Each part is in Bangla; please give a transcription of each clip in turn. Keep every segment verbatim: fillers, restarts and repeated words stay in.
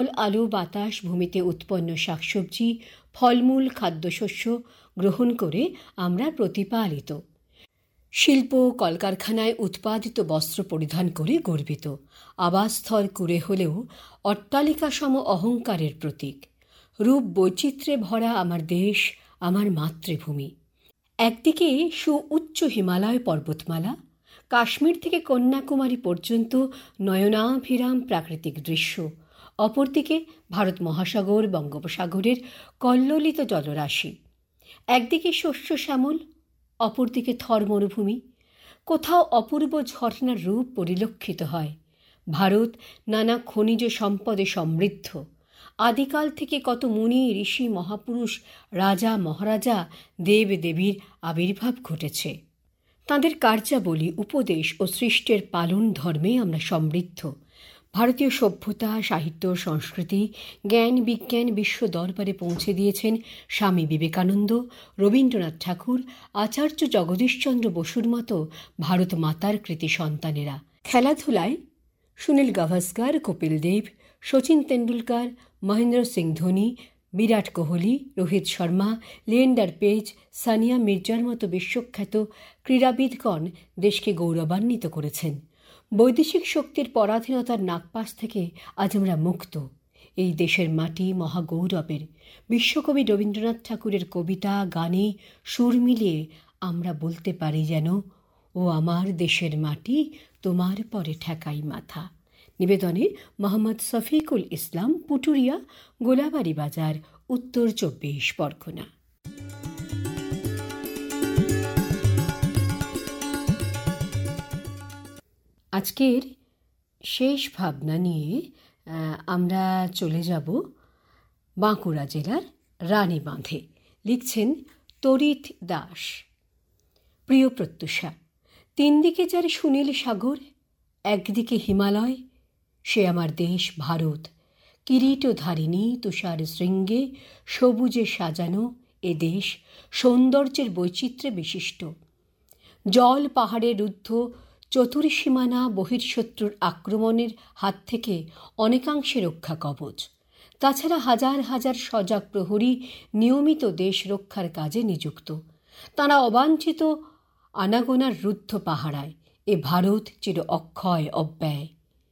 আলো বাতাস ভূমিতে উৎপন্ন শাকসবজি ফলমূল খাদ্যশস্য গ্রহণ করে আমরা প্রতিপালিত। শিল্প কলকারখানায় উৎপাদিত বস্ত্র পরিধান করে গর্বিত। আবাসস্থল কুঁড়ে হলেও অট্টালিকাসম অহংকারের প্রতীক। রূপ বৈচিত্র্যে ভরা আমার দেশ আমার মাতৃভূমি। একদিকে সুউচ্চ হিমালয় পর্বতমালা, কাশ্মীর থেকে কন্যাকুমারী পর্যন্ত নয়নাভিরাম প্রাকৃতিক দৃশ্য, অপরদিকে ভারত মহাসাগর বঙ্গোপসাগরের কল্লোলিত জলরাশি। একদিকে শস্য শ্যামল, অপরদিকে থর মরুভূমি। কোথাও অপূর্ব ঝর্ণার রূপ পরিলক্ষিত হয়। ভারত নানা খনিজ সম্পদে সমৃদ্ধ। আদিকাল থেকে কত মুনি ঋষি মহাপুরুষ রাজা মহারাজা দেব দেবীর আবির্ভাব ঘটেছে। তাঁদের কার্যাবলী উপদেশ ও সৃষ্টের পালন ধর্মে আমরা সমৃদ্ধ। ভারতীয় সভ্যতা সাহিত্য সংস্কৃতি জ্ঞান বিজ্ঞান বিশ্ব দরবারে পৌঁছে দিয়েছেন স্বামী বিবেকানন্দ, রবীন্দ্রনাথ ঠাকুর, আচার্য জগদীশচন্দ্র বসুর মতো ভারত মাতার কৃতি সন্তানেরা। খেলাধুলায় সুনীল গাভাস্কর, কপিল দেব, শচীন তেন্ডুলকর, মহেন্দ্র সিং ধোনি, বিরাট কোহলি, রোহিত শর্মা, লিয়েন্ডার পেজ, সানিয়া মির্জার মতো বিশ্বখ্যাত ক্রীড়াবিদগণ দেশকে গৌরবান্বিত করেছেন। বৈদেশিক শক্তির পরাধীনতার নাগপাশ থেকে আজ আমরা মুক্ত। এই দেশের মাটি মহাগৌরবের। বিশ্বকবি রবীন্দ্রনাথ ঠাকুরের কবিতা গানে সুর মিলিয়ে আমরা বলতে পারি যেন, ও আমার দেশের মাটি তোমার পরে ঠেকাই মাথা। নিবেদনে মোহাম্মদ শফিকুল ইসলাম, পুটুরিয়া, গোলাবাড়ি বাজার, উত্তর চব্বিশ পরগনা। আজকের শেষ ভাবনা নিয়ে আমরা চলে যাব বাঁকুড়া জেলার রানীবাঁধে। লিখছেন তরিত দাস। প্রিয় প্রত্যুষা, তিন দিকে যার সুনীল সাগর, একদিকে হিমালয়, সে আমার দেশ ভারত। কিরীটধারিণী তুষার শৃঙ্গে সবুজে সাজানো এ দেশ সৌন্দর্যের বৈচিত্র্যে বিশিষ্ট। জল পাহাড়ে রুদ্ধ চতুর্সীমানা বহির্শত্রুর আক্রমণের হাত থেকে অনেকাংশে রক্ষা কবচ। তাছাড়া হাজার হাজার সজাগ প্রহরী নিয়মিত দেশ রক্ষার কাজে নিযুক্ত। তারা অবাঞ্ছিত আনাগোনার রুদ্ধ পাহারায় এ ভারত চির অক্ষয় অব্যয়।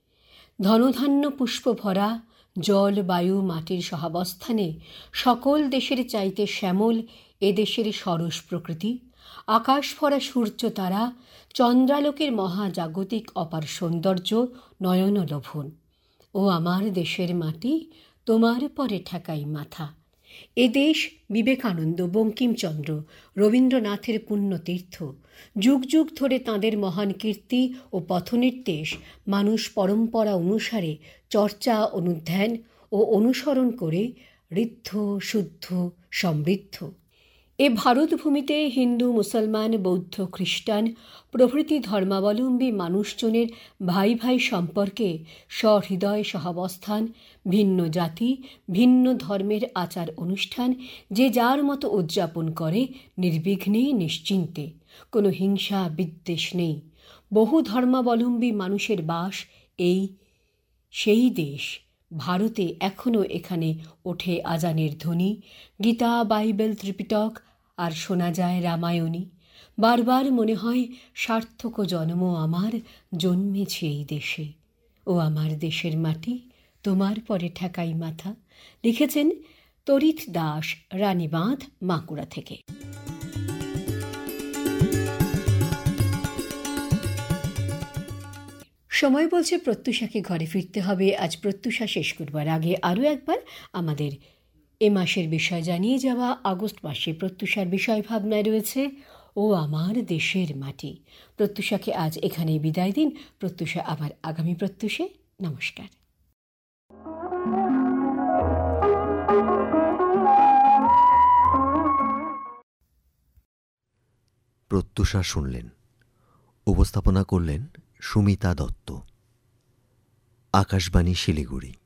ধনধান্য পুষ্প ভরা জল বায়ু মাটির সহাবস্থানে সকল দেশের চাইতে শ্যামল এ দেশের সরস প্রকৃতি। আকাশ ভরা সূর্য তারা, চন্দ্রালোকের মহাজাগতিক অপার সৌন্দর্য নয়ন লোভন। ও আমার দেশের মাটি তোমার পরে ঠেকাই মাথা। এ দেশ বিবেকানন্দ, বঙ্কিমচন্দ্র, রবীন্দ্রনাথের পুণ্যতীর্থ। যুগ যুগ ধরে তাঁদের মহান কীর্তি ও পথনির্দেশ মানুষ পরম্পরা অনুসারে চর্চা অনুধ্যান ও অনুসরণ করে ঋদ্ধ শুদ্ধ সমৃদ্ধ। এ ভারতভূমিতে হিন্দু মুসলমান বৌদ্ধ খ্রিস্টান প্রভৃতি ধর্মাবলম্বী মানুষজনের ভাই ভাই সম্পর্কে সহৃদয় সহাবস্থান, ভিন্ন জাতি ভিন্ন ধর্মের আচার অনুষ্ঠান যে যার মতো উদযাপন করে নির্বিঘ্নে নিশ্চিন্তে। কোনো হিংসা বিদ্বেষ নেই। বহু ধর্মাবলম্বী মানুষের বাস এই সেই দেশ ভারতে। এখনও এখানে ওঠে আজানের ধ্বনি, গীতা বাইবেল ত্রিপিটক আর শোনা যায় রামায়ণী। বারবার মনে হয় সার্থক জন্ম আমার জন্মেছে এই দেশে। ও আমার দেশের মাটি তোমার পরে ঠেকাই মাথা। লিখেছেন তরিত দাস, রানীবাঁধ, বাঁকুড়া থেকে। সময় বলছে প্রত্যুষাকে ঘরে ফিরতে হবে। আজ প্রত্যুষা শেষ করবার আগে আরও একবার আমাদের এ মাসের বিষয় জানিয়ে যাওয়া। আগস্ট মাসে প্রত্যুষার বিষয় ভাবনায় রয়েছে ও আমার দেশের মাটি। প্রত্যুষাকে আজ এখানেই বিদায় দিন। প্রত্যুষা আবার আগামী প্রত্যুষে। নমস্কার। প্রত্যুষা শুনলেন। উপস্থাপনা করলেন সুমিতা দত্ত। আকাশবাণী শিলিগুড়ি।